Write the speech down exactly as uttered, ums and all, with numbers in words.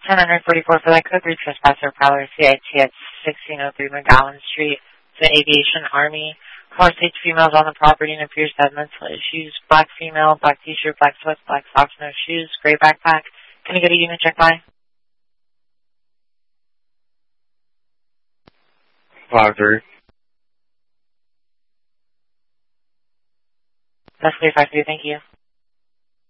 ten forty-four for that code, reach trespasser prowler C I T at sixteen oh three McGowan Street. The Aviation Army. Car states females on the property and appears to have mental issues. Black female, black t-shirt, black sweats, black socks, no shoes, gray backpack. Can I get a unit check by? Five three. That's clear, five three, thank you.